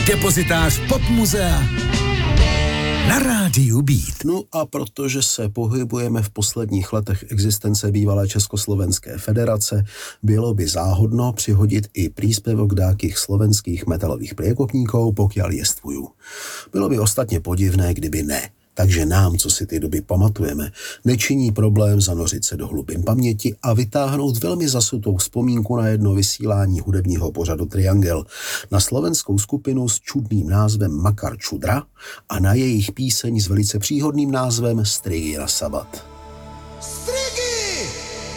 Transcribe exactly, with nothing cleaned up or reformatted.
Depozitář Popmuzea na rádiu Beat. No a protože se pohybujeme v posledních letech existence bývalé Československé federace, bylo by záhodno přihodit i príspevok dákých slovenských metalových priekopníkov, pokiaľ jestvujú. Bylo by ostatně podivné, kdyby ne. Takže nám, co si ty doby pamatujeme, nečiní problém zanořit se do hlubin paměti a vytáhnout velmi zasutou vzpomínku na jedno vysílání hudebního pořadu Triangel, na slovenskou skupinu s čudným názvem Makar Čudra a na jejich píseň s velice příhodným názvem Strigy na sabat.